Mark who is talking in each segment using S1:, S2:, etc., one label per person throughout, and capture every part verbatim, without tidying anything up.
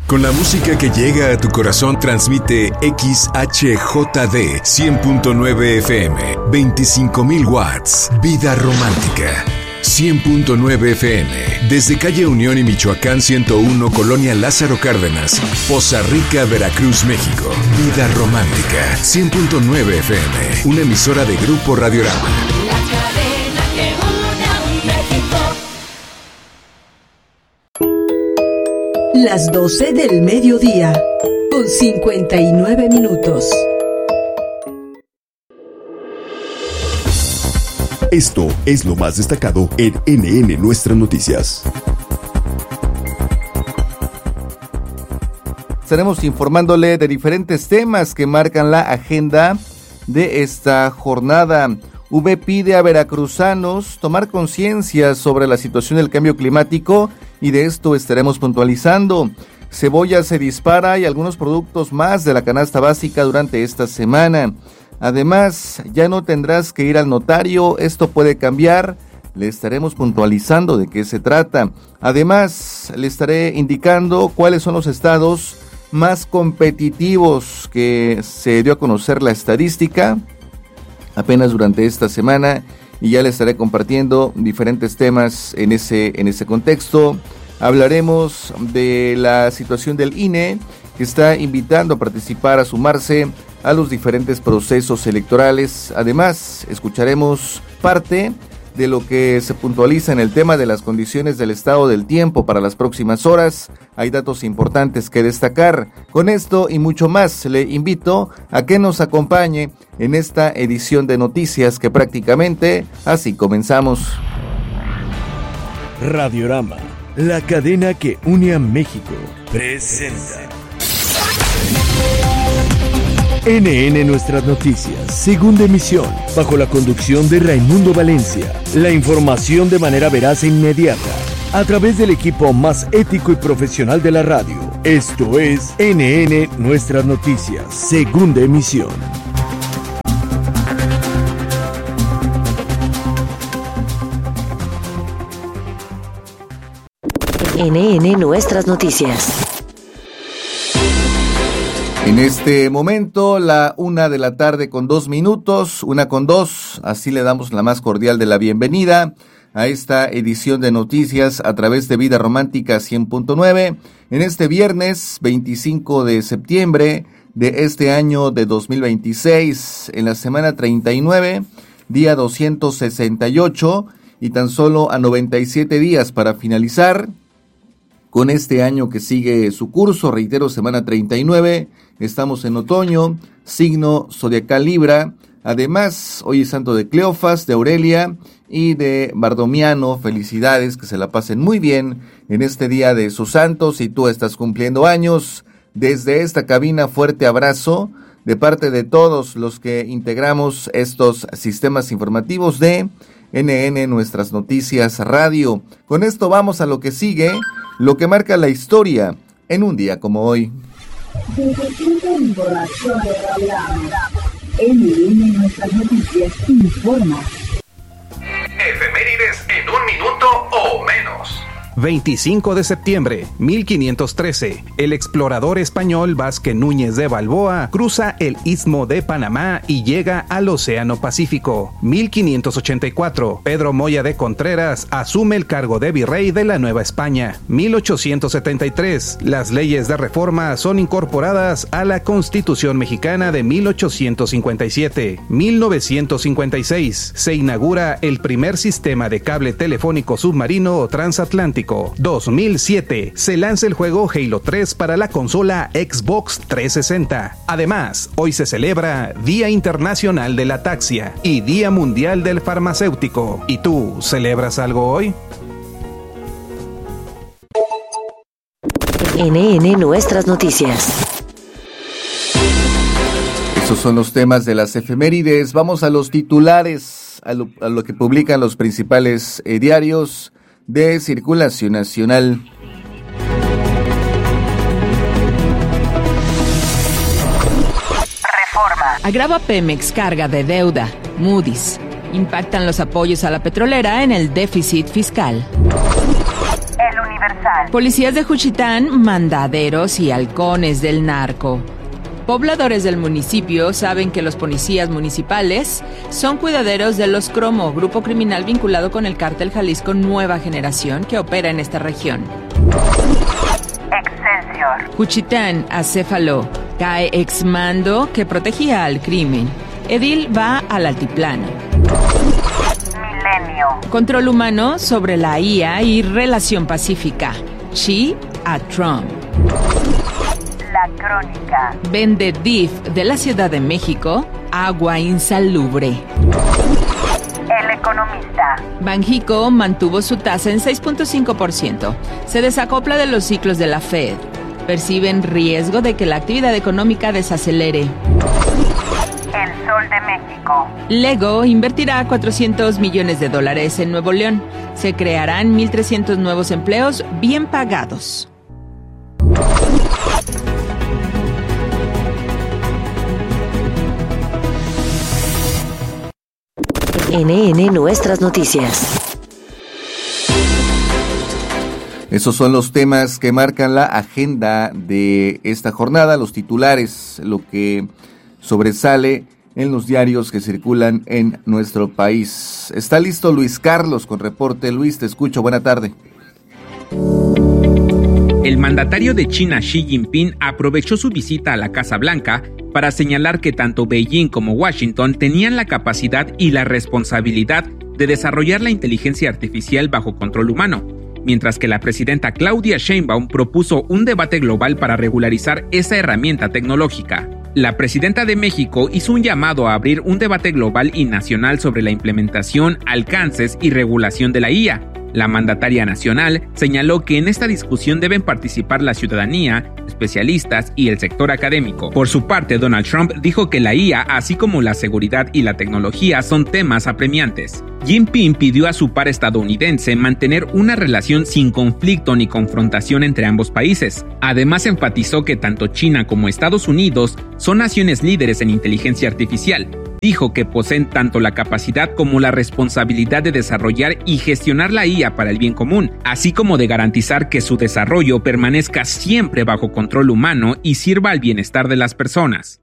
S1: Con la música que llega a tu corazón transmite X H J D cien punto nueve F M, veinticinco mil watts, Vida Romántica. cien punto nueve F M, desde calle Unión y Michoacán ciento uno, Colonia Lázaro Cárdenas, Poza Rica, Veracruz, México. Vida Romántica, cien punto nueve F M, una emisora de Grupo Radiorama.
S2: La cadena que une a un México.
S3: Las doce del mediodía, con cincuenta y nueve minutos.
S4: Esto es lo más destacado en N N Nuestras Noticias.
S5: Estaremos informándole de diferentes temas que marcan la agenda de esta jornada. U V pide a veracruzanos tomar conciencia sobre la situación del cambio climático y de esto estaremos puntualizando. Cebolla se dispara y algunos productos más de la canasta básica durante esta semana. Además, ya no tendrás que ir al notario, esto puede cambiar, le estaremos puntualizando de qué se trata. Además, le estaré indicando cuáles son los estados más competitivos que se dio a conocer la estadística apenas durante esta semana y ya le estaré compartiendo diferentes temas en ese, en ese contexto. Hablaremos de la situación del I N E, que está invitando a participar, a sumarse a los diferentes procesos electorales. Además, escucharemos parte de lo que se puntualiza en el tema de las condiciones del estado del tiempo para las próximas horas. Hay datos importantes que destacar. Con esto y mucho más, le invito a que nos acompañe en esta edición de noticias que prácticamente así comenzamos.
S4: Radiorama, la cadena que une a México, presenta N N Nuestras Noticias, segunda emisión, bajo la conducción de Raimundo Valencia. La información de manera veraz e inmediata, a través del equipo más ético y profesional de la radio. Esto es N N Nuestras Noticias, segunda emisión.
S3: N N Nuestras Noticias.
S5: En este momento, la una de la tarde con dos minutos, una con dos, así le damos la más cordial de la bienvenida a esta edición de noticias a través de Vida Romántica cien punto nueve, en este viernes veinticinco de septiembre de este año de dos mil veintiséis, en la semana treinta y nueve, día doscientos sesenta y ocho, y tan solo a noventa y siete días para finalizar con este año que sigue su curso. Reitero, semana treinta y nueve, estamos en otoño, signo zodiacal Libra. Además, hoy es santo de Cleofas, de Aurelia y de Bardomiano. Felicidades, que se la pasen muy bien en este día de sus santos. Si tú estás cumpliendo años, desde esta cabina, fuerte abrazo de parte de todos los que integramos estos sistemas informativos de N N Nuestras Noticias Radio. Con esto vamos a lo que sigue, lo que marca la historia en un día como hoy.
S6: Desde el Centro de Información de Radiorama, N N Nuestras Noticias informa.
S7: Efemérides en un minuto o menos.
S8: veinticinco de septiembre, mil quinientos trece, el explorador español Vázquez Núñez de Balboa cruza el Istmo de Panamá y llega al Océano Pacífico. mil quinientos ochenta y cuatro, Pedro Moya de Contreras asume el cargo de virrey de la Nueva España. mil ochocientos setenta y tres, las leyes de reforma son incorporadas a la Constitución Mexicana de mil ochocientos cincuenta y siete. mil novecientos cincuenta y seis, se inaugura el primer sistema de cable telefónico submarino transatlántico. dos mil siete, se lanza el juego Halo tres para la consola Xbox trescientos sesenta. Además, hoy se celebra Día Internacional de la Ataxia y Día Mundial del Farmacéutico. ¿Y tú celebras algo hoy?
S3: N N Nuestras Noticias.
S5: Esos son los temas de las efemérides. Vamos a los titulares, a lo, a lo que publican los principales eh, diarios de circulación nacional.
S9: Reforma. Agrava Pemex carga de deuda. Moody's. Impactan los apoyos a la petrolera en el déficit fiscal.
S10: El Universal.
S9: Universal. Policías de Juchitán, mandaderos y halcones del narco. Pobladores del municipio saben que los policías municipales son cuidaderos de los Cromo, grupo criminal vinculado con el cártel Jalisco Nueva Generación que opera en esta región. Excelsior. Juchitán, acéfalo. Cae exmando que protegía al crimen. Edil va al altiplano. Milenio. Control humano sobre la I A y relación pacífica. Xi a Trump. La crónica. Vende D I F de la Ciudad de México agua insalubre. El economista. Banjico mantuvo su tasa en seis punto cinco por ciento. Se desacopla de los ciclos de la Fed. Perciben riesgo de que la actividad económica desacelere. El Sol de México. Lego invertirá cuatrocientos millones de dólares en Nuevo León. Se crearán mil trescientos nuevos empleos bien pagados.
S10: N N Nuestras Noticias.
S5: Esos son los temas que marcan la agenda de esta jornada, los titulares, lo que sobresale en los diarios que circulan en nuestro país. Está listo Luis Carlos con reporte. Luis, te escucho. Buena tarde.
S11: El mandatario de China, Xi Jinping, aprovechó su visita a la Casa Blanca para señalar que tanto Beijing como Washington tenían la capacidad y la responsabilidad de desarrollar la inteligencia artificial bajo control humano, mientras que la presidenta Claudia Sheinbaum propuso un debate global para regularizar esa herramienta tecnológica. La presidenta de México hizo un llamado a abrir un debate global y nacional sobre la implementación, alcances y regulación de la I A. La mandataria nacional señaló que en esta discusión deben participar la ciudadanía, especialistas y el sector académico. Por su parte, Donald Trump dijo que la I A, así como la seguridad y la tecnología, son temas apremiantes. Jinping pidió a su par estadounidense mantener una relación sin conflicto ni confrontación entre ambos países. Además, enfatizó que tanto China como Estados Unidos son naciones líderes en inteligencia artificial. Dijo que poseen tanto la capacidad como la responsabilidad de desarrollar y gestionar la I A para el bien común, así como de garantizar que su desarrollo permanezca siempre bajo control humano y sirva al bienestar de las personas.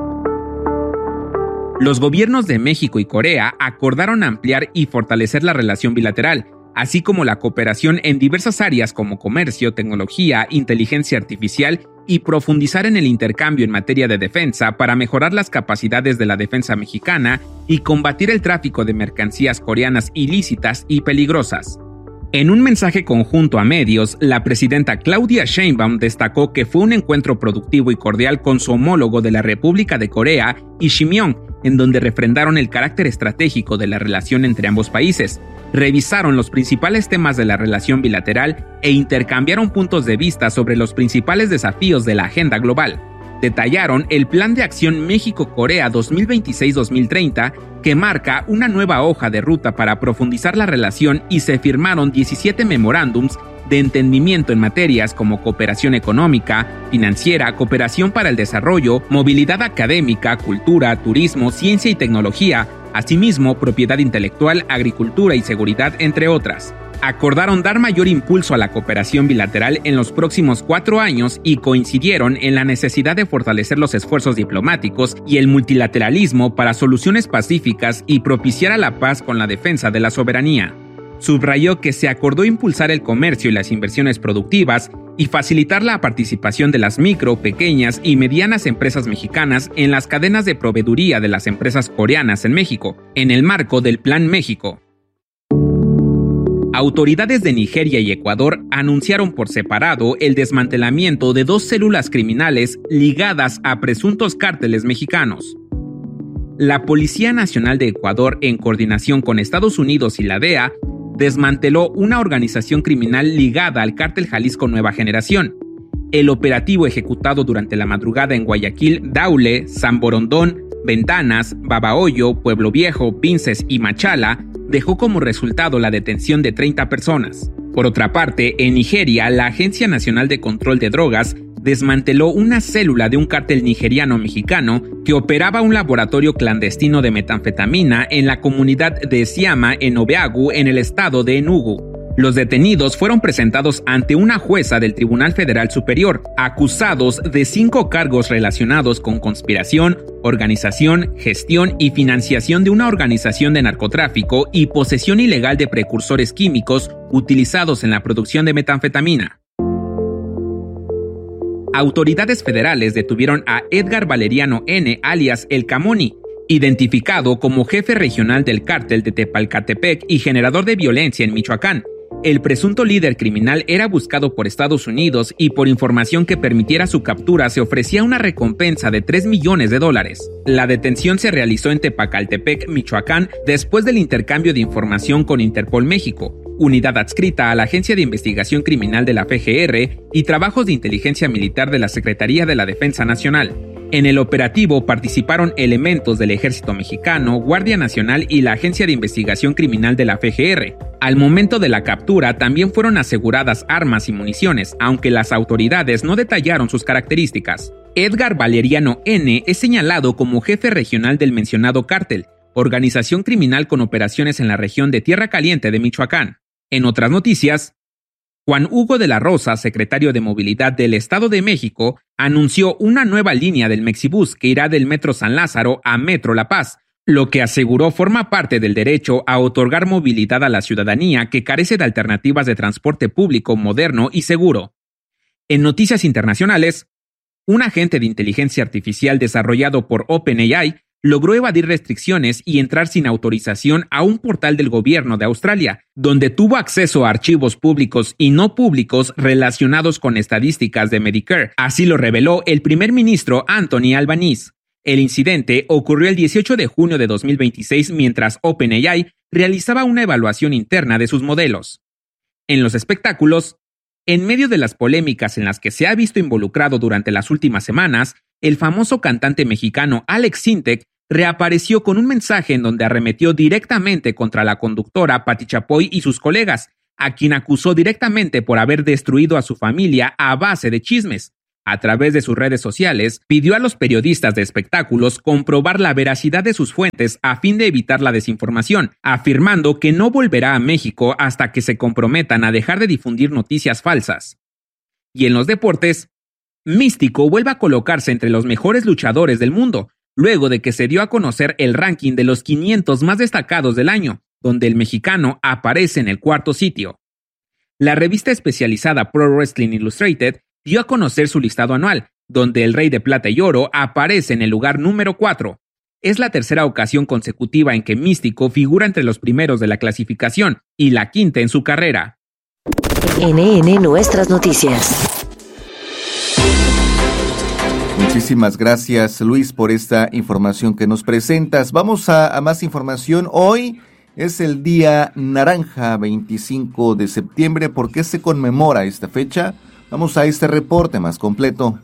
S11: Los gobiernos de México y Corea acordaron ampliar y fortalecer la relación bilateral, así como la cooperación en diversas áreas como comercio, tecnología, inteligencia artificial y profundizar en el intercambio en materia de defensa para mejorar las capacidades de la defensa mexicana y combatir el tráfico de mercancías coreanas ilícitas y peligrosas. En un mensaje conjunto a medios, la presidenta Claudia Sheinbaum destacó que fue un encuentro productivo y cordial con su homólogo de la República de Corea, Lee Jae-myung, en donde refrendaron el carácter estratégico de la relación entre ambos países, revisaron los principales temas de la relación bilateral e intercambiaron puntos de vista sobre los principales desafíos de la agenda global. Detallaron el Plan de Acción México-Corea dos mil veintiséis a dos mil treinta, que marca una nueva hoja de ruta para profundizar la relación, y se firmaron diecisiete memorándums de entendimiento en materias como cooperación económica, financiera, cooperación para el desarrollo, movilidad académica, cultura, turismo, ciencia y tecnología, asimismo propiedad intelectual, agricultura y seguridad, entre otras. Acordaron dar mayor impulso a la cooperación bilateral en los próximos cuatro años y coincidieron en la necesidad de fortalecer los esfuerzos diplomáticos y el multilateralismo para soluciones pacíficas y propiciar a la paz con la defensa de la soberanía. Subrayó que se acordó impulsar el comercio y las inversiones productivas y facilitar la participación de las micro, pequeñas y medianas empresas mexicanas en las cadenas de proveeduría de las empresas coreanas en México, en el marco del Plan México. Autoridades de Nigeria y Ecuador anunciaron por separado el desmantelamiento de dos células criminales ligadas a presuntos cárteles mexicanos. La Policía Nacional de Ecuador, en coordinación con Estados Unidos y la D E A, desmanteló una organización criminal ligada al cártel Jalisco Nueva Generación. El operativo, ejecutado durante la madrugada en Guayaquil, Daule, San Borondón, Ventanas, Babahoyo, Pueblo Viejo, Pinces y Machala, dejó como resultado la detención de treinta personas. Por otra parte, en Nigeria, la Agencia Nacional de Control de Drogas desmanteló una célula de un cártel nigeriano-mexicano que operaba un laboratorio clandestino de metanfetamina en la comunidad de Siama, en Obeagu, en el estado de Enugu. Los detenidos fueron presentados ante una jueza del Tribunal Federal Superior, acusados de cinco cargos relacionados con conspiración, organización, gestión y financiación de una organización de narcotráfico y posesión ilegal de precursores químicos utilizados en la producción de metanfetamina. Autoridades federales detuvieron a Edgar Valeriano N., alias El Camoni, identificado como jefe regional del cártel de Tepalcatepec y generador de violencia en Michoacán. El presunto líder criminal era buscado por Estados Unidos y por información que permitiera su captura se ofrecía una recompensa de tres millones de dólares. La detención se realizó en Tepalcatepec, Michoacán, después del intercambio de información con Interpol México, unidad adscrita a la Agencia de Investigación Criminal de la F G R y trabajos de inteligencia militar de la Secretaría de la Defensa Nacional. En el operativo participaron elementos del Ejército Mexicano, Guardia Nacional y la Agencia de Investigación Criminal de la F G R. Al momento de la captura también fueron aseguradas armas y municiones, aunque las autoridades no detallaron sus características. Edgar Valeriano N. es señalado como jefe regional del mencionado cártel, organización criminal con operaciones en la región de Tierra Caliente de Michoacán. En otras noticias, Juan Hugo de la Rosa, secretario de Movilidad del Estado de México, anunció una nueva línea del Mexibus que irá del Metro San Lázaro a Metro La Paz, lo que aseguró forma parte del derecho a otorgar movilidad a la ciudadanía que carece de alternativas de transporte público moderno y seguro. En noticias internacionales, un agente de inteligencia artificial desarrollado por OpenAI logró evadir restricciones y entrar sin autorización a un portal del gobierno de Australia, donde tuvo acceso a archivos públicos y no públicos relacionados con estadísticas de Medicare. Así lo reveló el primer ministro Anthony Albanese. El incidente ocurrió el dieciocho de junio de dos mil veintiséis mientras OpenAI realizaba una evaluación interna de sus modelos. En los espectáculos, en medio de las polémicas en las que se ha visto involucrado durante las últimas semanas, el famoso cantante mexicano Alex Sintek reapareció con un mensaje en donde arremetió directamente contra la conductora Pati Chapoy y sus colegas, a quien acusó directamente por haber destruido a su familia a base de chismes. A través de sus redes sociales, pidió a los periodistas de espectáculos comprobar la veracidad de sus fuentes a fin de evitar la desinformación, afirmando que no volverá a México hasta que se comprometan a dejar de difundir noticias falsas. Y en los deportes, Místico vuelve a colocarse entre los mejores luchadores del mundo, luego de que se dio a conocer el ranking de los quinientos más destacados del año, donde el mexicano aparece en el cuarto sitio. La revista especializada Pro Wrestling Illustrated dio a conocer su listado anual, donde el Rey de Plata y Oro aparece en el lugar número cuatro. Es la tercera ocasión consecutiva en que Místico figura entre los primeros de la clasificación y la quinta en su carrera.
S10: N N Nuestras Noticias.
S5: Muchísimas gracias, Luis, por esta información que nos presentas. Vamos a, a más información. Hoy es el Día Naranja, veinticinco de septiembre. ¿Por qué se conmemora esta fecha? Vamos a este reporte más completo.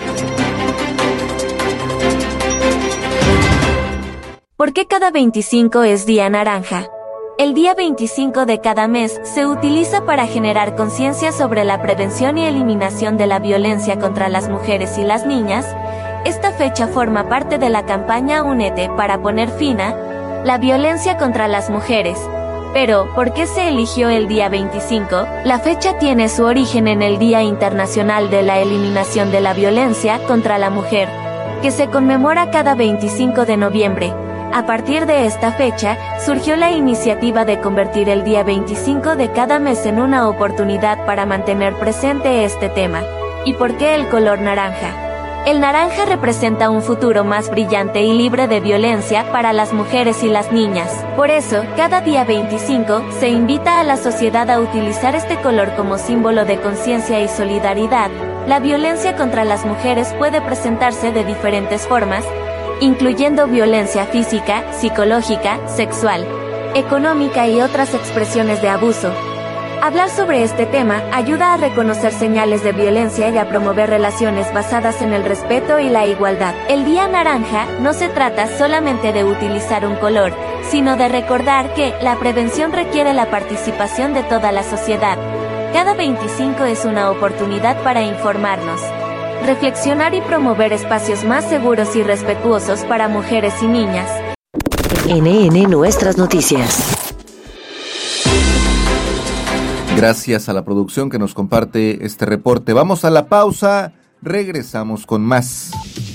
S12: ¿Por qué cada veinticinco es Día Naranja? El día veinticinco de cada mes se utiliza para generar conciencia sobre la prevención y eliminación de la violencia contra las mujeres y las niñas. Esta fecha forma parte de la campaña Únete para poner fin a la violencia contra las mujeres. Pero, ¿por qué se eligió el día veinticinco? La fecha tiene su origen en el Día Internacional de la Eliminación de la Violencia contra la Mujer, que se conmemora cada veinticinco de noviembre. A partir de esta fecha, surgió la iniciativa de convertir el día veinticinco de cada mes en una oportunidad para mantener presente este tema. ¿Y por qué el color naranja? El naranja representa un futuro más brillante y libre de violencia para las mujeres y las niñas. Por eso, cada día veinticinco, se invita a la sociedad a utilizar este color como símbolo de conciencia y solidaridad. La violencia contra las mujeres puede presentarse de diferentes formas, incluyendo violencia física, psicológica, sexual, económica y otras expresiones de abuso. Hablar sobre este tema ayuda a reconocer señales de violencia y a promover relaciones basadas en el respeto y la igualdad. El Día Naranja no se trata solamente de utilizar un color, sino de recordar que la prevención requiere la participación de toda la sociedad. Cada veinticinco es una oportunidad para informarnos, reflexionar y promover espacios más seguros y respetuosos para mujeres y niñas.
S10: N N Nuestras Noticias.
S5: Gracias a la producción que nos comparte este reporte. Vamos a la pausa, regresamos con más.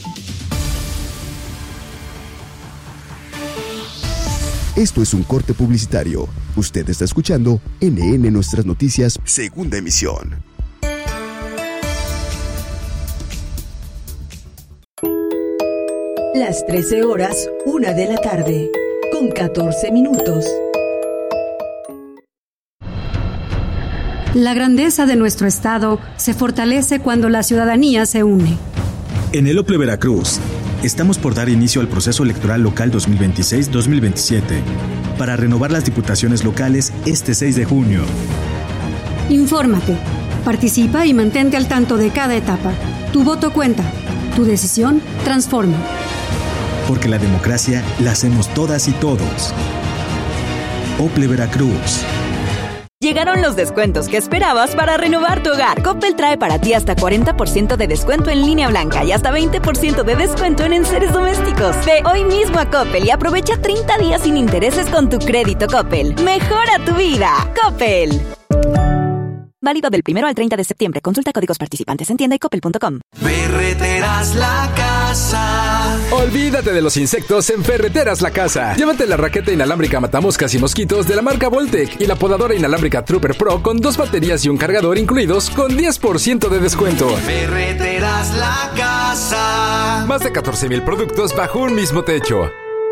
S13: Esto es un corte publicitario. Usted está escuchando N N Nuestras Noticias, segunda emisión.
S3: Las trece horas, una de la tarde, con catorce minutos.
S14: La grandeza de nuestro estado se fortalece cuando la ciudadanía se une.
S15: En el Ople Veracruz, estamos por dar inicio al proceso electoral local dos mil veintiséis dos mil veintisiete para renovar las diputaciones locales este seis de junio.
S14: Infórmate, participa y mantente al tanto de cada etapa. Tu voto cuenta, tu decisión transforma.
S15: Porque la democracia la hacemos todas y todos. Ople Veracruz.
S16: Llegaron los descuentos que esperabas para renovar tu hogar. Coppel trae para ti hasta cuarenta por ciento de descuento en línea blanca y hasta veinte por ciento de descuento en enseres domésticos. Ve hoy mismo a Coppel y aprovecha treinta días sin intereses con tu crédito Coppel. ¡Mejora tu vida! Coppel. Válido del primero al treinta de septiembre. Consulta códigos participantes en tienda y coppel punto com.
S17: Ferreteras La Casa. Olvídate de los insectos en Ferreteras La Casa. Llévate la raqueta inalámbrica matamoscas y mosquitos de la marca Voltec y la podadora inalámbrica Trooper Pro con dos baterías y un cargador incluidos con diez por ciento de descuento. Ferreteras La Casa. Más de catorce mil productos bajo un mismo techo.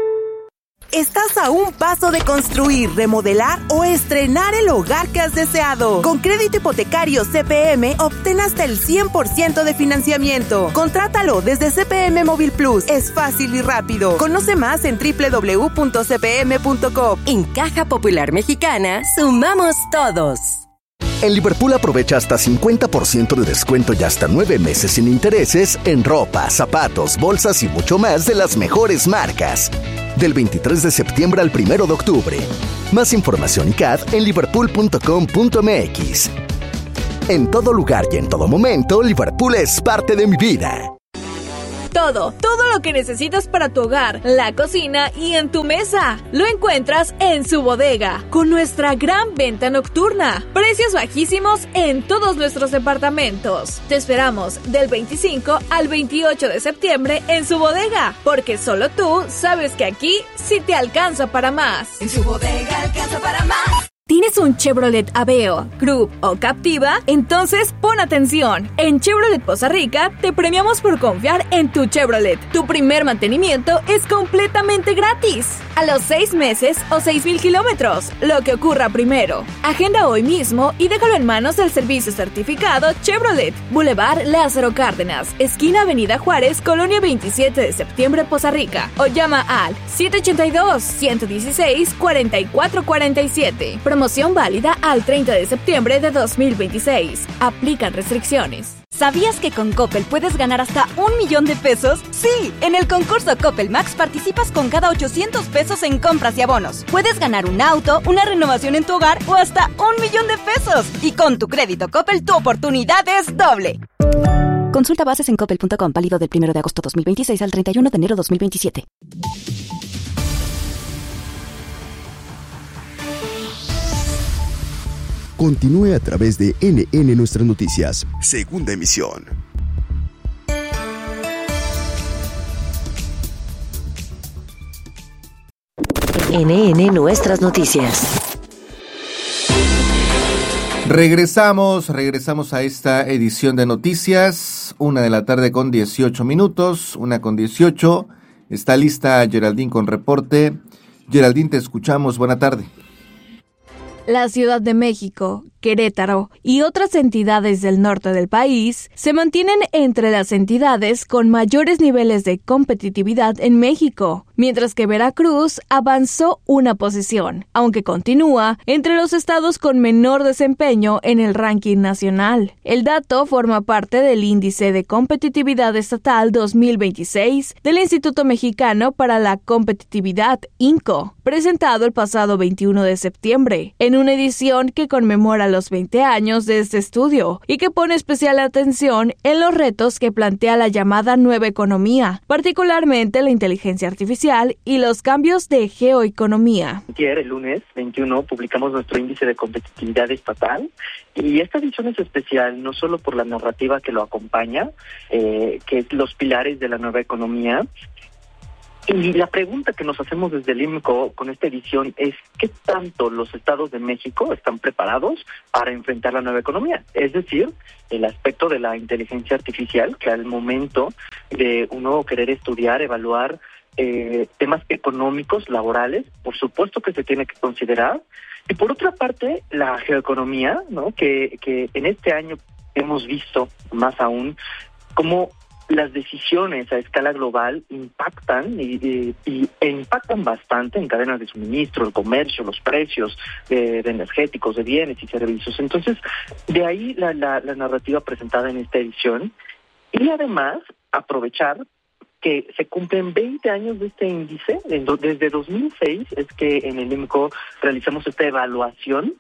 S18: Estás a un paso de construir, remodelar o estrenar el hogar que has deseado. Con crédito hipotecario C P M, obtén hasta el cien por ciento de financiamiento. Contrátalo desde C P M Móvil Plus. Es fácil y rápido. Conoce más en doble u doble u doble u punto c p m punto com.
S10: En Caja Popular Mexicana, sumamos todos.
S19: En Liverpool aprovecha hasta cincuenta por ciento de descuento y hasta nueve meses sin intereses en ropa, zapatos, bolsas y mucho más de las mejores marcas. Del veintitrés de septiembre al primero de octubre. Más información y C A D en liverpool punto com punto m x. En todo lugar y en todo momento, Liverpool es parte de mi vida.
S20: Todo, todo lo que necesitas para tu hogar, la cocina y en tu mesa. Lo encuentras en Su Bodega, con nuestra gran venta nocturna. Precios bajísimos en todos nuestros departamentos. Te esperamos del veinticinco al veintiocho de septiembre en Su Bodega, porque solo tú sabes que aquí sí te alcanza para más.
S2: En Su Bodega alcanza para más.
S20: ¿Tienes un Chevrolet Aveo, Group o Captiva? Entonces pon atención. En Chevrolet Poza Rica te premiamos por confiar en tu Chevrolet. Tu primer mantenimiento es completamente gratis. A los seis meses o seis mil kilómetros, lo que ocurra primero. Agenda hoy mismo y déjalo en manos del servicio certificado Chevrolet. Boulevard Lázaro Cárdenas, esquina Avenida Juárez, Colonia veintisiete de septiembre, Poza Rica. O llama al siete ocho dos, uno uno seis, cuatro cuatro cuatro siete. Promoción válida al treinta de septiembre de dos mil veintiséis. Aplican restricciones.
S16: ¿Sabías que con Coppel puedes ganar hasta un millón de pesos? Sí, en el concurso Coppel Max participas con cada ochocientos pesos en compras y abonos. Puedes ganar un auto, una renovación en tu hogar o hasta un millón de pesos. Y con tu crédito Coppel tu oportunidad es doble. Consulta bases en coppel punto com, válido del primero de agosto dos mil veintiséis al treinta y uno de enero dos mil veintisiete.
S13: Continúe a través de N N Nuestras Noticias, segunda emisión.
S10: N N Nuestras Noticias.
S5: Regresamos, regresamos a esta edición de noticias, una de la tarde con dieciocho minutos, una con dieciocho. Está lista Geraldine con reporte. Geraldine, te escuchamos, buena tarde.
S20: La Ciudad de México, Querétaro y otras entidades del norte del país se mantienen entre las entidades con mayores niveles de competitividad en México, mientras que Veracruz avanzó una posición, aunque continúa entre los estados con menor desempeño en el ranking nacional. El dato forma parte del Índice de Competitividad Estatal dos mil veintiséis del Instituto Mexicano para la Competitividad, I N C O, presentado el pasado veintiuno de septiembre, en una edición que conmemora los veinte años de este estudio y que pone especial atención en los retos que plantea la llamada nueva economía, particularmente la inteligencia artificial y los cambios de geoeconomía.
S21: Ayer, el lunes veintiuno, publicamos nuestro índice de competitividad estatal y esta edición es especial no solo por la narrativa que lo acompaña, eh, que es los pilares de la nueva economía. Y la pregunta que nos hacemos desde el I M C O con esta edición es ¿qué tanto los estados de México están preparados para enfrentar la nueva economía? Es decir, el aspecto de la inteligencia artificial, que al momento de uno querer estudiar, evaluar eh, temas económicos, laborales, por supuesto que se tiene que considerar. Y por otra parte, la geoeconomía, ¿no? que, que en este año hemos visto más aún cómo las decisiones a escala global impactan y, y, y e impactan bastante en cadenas de suministro, el comercio, los precios de, de energéticos, de bienes y servicios. Entonces, de ahí la, la, la narrativa presentada en esta edición y además aprovechar que se cumplen veinte años de este índice. Desde dos mil seis es que en el I M C O realizamos esta evaluación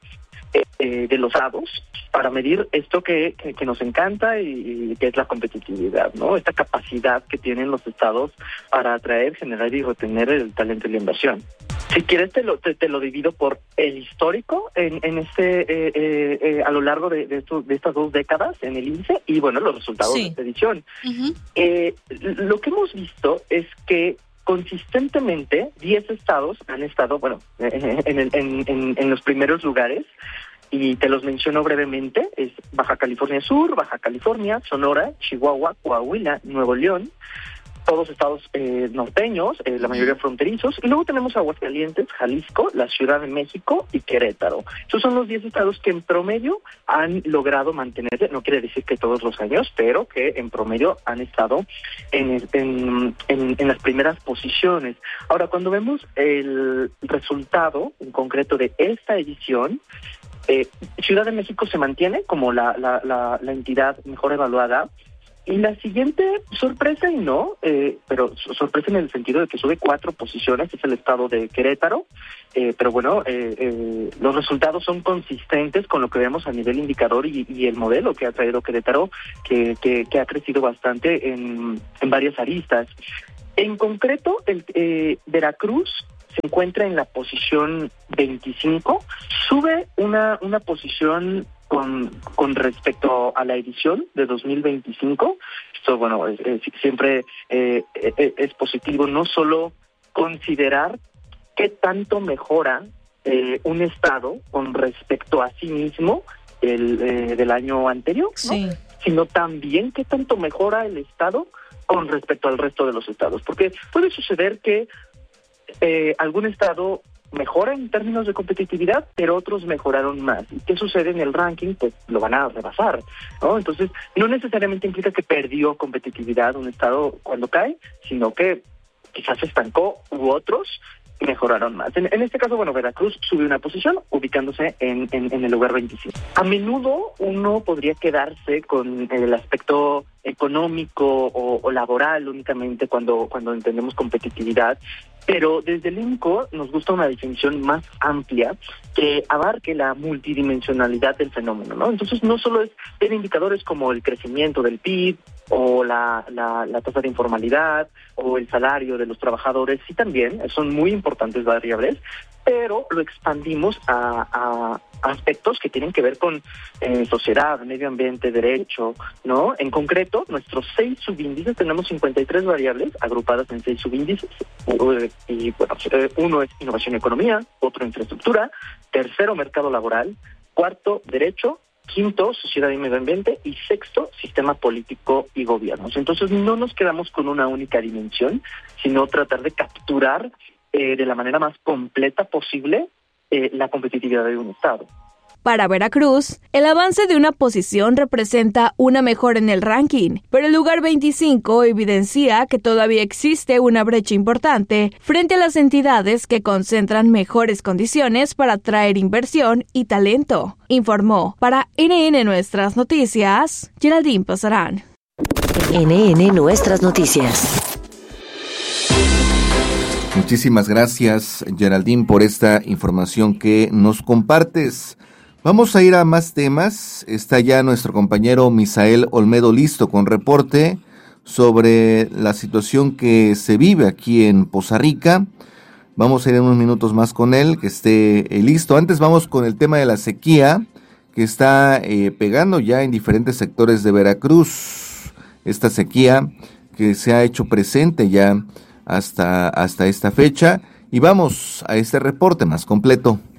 S21: Eh, de los estados para medir esto que, que, que nos encanta y, y que es la competitividad, ¿no? Esta capacidad que tienen los estados para atraer, generar y retener el talento y la inversión. Si quieres te lo te, te lo divido por el histórico en, en este eh, eh, eh, a lo largo de, de, estos, de estas dos décadas en el índice y bueno los resultados sí. de esta edición. Uh-huh. Eh, lo que hemos visto es que consistentemente diez estados han estado, bueno, en, en, en, en los primeros lugares y te los menciono brevemente. Es Baja California Sur, Baja California, Sonora, Chihuahua, Coahuila, Nuevo León, todos estados eh, norteños, eh, la mayoría fronterizos, y luego tenemos Aguascalientes, Jalisco, la Ciudad de México y Querétaro. Esos son los diez estados que en promedio han logrado mantenerse, no quiere decir que todos los años, pero que en promedio han estado en, en, en, en las primeras posiciones. Ahora, cuando vemos el resultado en concreto de esta edición, eh, Ciudad de México se mantiene como la, la, la, la entidad mejor evaluada. Y la siguiente sorpresa, y no, eh, pero sorpresa en el sentido de que sube cuatro posiciones, es el estado de Querétaro, eh, pero bueno, eh, eh, los resultados son consistentes con lo que vemos a nivel indicador y, y el modelo que ha traído Querétaro, que, que, que ha crecido bastante en, en varias aristas. En concreto, el eh, Veracruz se encuentra en la posición veinticinco, sube una, una posición Con, con respecto a la edición de dos mil veinticinco. Esto, bueno, es, es, siempre eh, es, es positivo no solo considerar qué tanto mejora eh, un estado con respecto a sí mismo el, eh, del año anterior, ¿no? Sí. Sino también qué tanto mejora el estado con respecto al resto de los estados. Porque puede suceder que eh, algún estado mejora en términos de competitividad, pero otros mejoraron más. ¿Y qué sucede en el ranking? Pues lo van a rebasar, ¿no? Entonces, no necesariamente implica que perdió competitividad un estado cuando cae, sino que quizás se estancó u otros mejoraron más. En, en este caso, bueno, Veracruz subió una posición, ubicándose en, en, en el lugar veinticinco. A menudo uno podría quedarse con el aspecto económico o, o laboral únicamente cuando, cuando entendemos competitividad, pero desde el I M C O nos gusta una definición más amplia que abarque la multidimensionalidad del fenómeno, ¿no? Entonces no solo es ver indicadores como el crecimiento del P I B o la, la, la tasa de informalidad o el salario de los trabajadores, sí también son muy importantes variables, pero lo expandimos a, a aspectos que tienen que ver con eh, sociedad, medio ambiente, derecho, ¿no? En concreto, nuestros seis subíndices, tenemos cincuenta y tres variables agrupadas en seis subíndices, y bueno, uno es innovación y economía, otro infraestructura, tercero mercado laboral, cuarto derecho, quinto, sociedad y medio ambiente, y sexto, sistema político y gobiernos. Entonces no nos quedamos con una única dimensión, sino tratar de capturar eh, de la manera más completa posible eh, la competitividad de un estado.
S20: Para Veracruz, el avance de una posición representa una mejora en el ranking, pero el lugar veinticinco evidencia que todavía existe una brecha importante frente a las entidades que concentran mejores condiciones para atraer inversión y talento, informó para N N Nuestras Noticias, Geraldine Pasarán.
S10: N N Nuestras Noticias.
S5: Muchísimas gracias, Geraldine, por esta información que nos compartes. Vamos a ir a más temas. Está ya nuestro compañero Misael Olmedo listo con reporte sobre la situación que se vive aquí en Poza Rica. Vamos a ir en unos minutos más con él, que esté eh, listo. Antes vamos con el tema de la sequía, que está eh, pegando ya en diferentes sectores de Veracruz. Esta sequía que se ha hecho presente ya hasta, hasta esta fecha. Y vamos a este reporte más completo.